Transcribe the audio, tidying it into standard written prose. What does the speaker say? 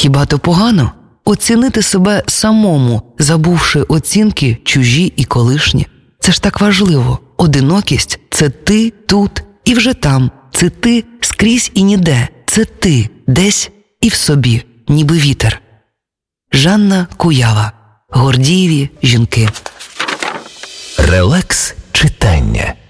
Хіба то погано? Оцінити себе самому, забувши оцінки чужі і колишні. Це ж так важливо. Одинокість – це ти тут і вже там. Це ти скрізь і ніде. Це ти десь і в собі, ніби вітер. Жанна Куява. Гордієві жінки. Релакс читання.